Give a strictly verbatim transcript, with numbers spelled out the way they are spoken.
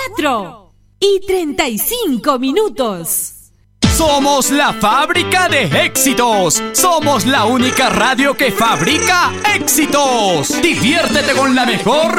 cuatro y treinta y cinco minutos. Somos la fábrica de éxitos. Somos la única radio que fabrica éxitos. Diviértete con la mejor